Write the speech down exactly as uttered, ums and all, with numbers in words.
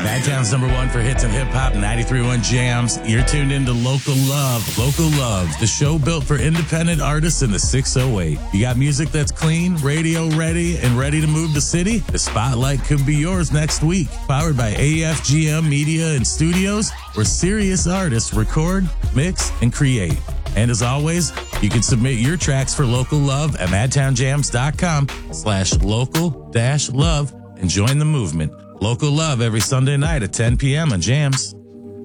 Madtown's number one for hits and hip-hop, ninety-three point one Jams. You're tuned into Local Love. Local Love, the show built for independent artists in the six oh eight. You got music that's clean, radio ready, and ready to move the city? The spotlight could be yours next week. Powered by A F G M Media and Studios, where serious artists record, mix, and create. And as always, you can submit your tracks for Local Love at madtownjams.com slash local dash love and join the movement. Local Love every Sunday night at ten p.m. on Jams.